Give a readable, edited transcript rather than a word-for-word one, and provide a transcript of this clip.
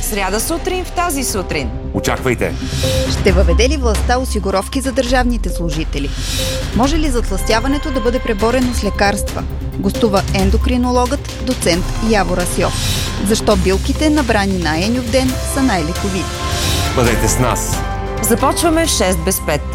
Сряда сутрин в тази сутрин. Очаквайте! Ще въведе ли властта осигуровки за държавните служители? Може ли затлъстяването да бъде преборено с лекарства? Гостува ендокринологът, доцент Явор Асьов. Защо билките, набрани на Еньов ден, са най-лековити? Бъдете с нас! Започваме в 6 без 5.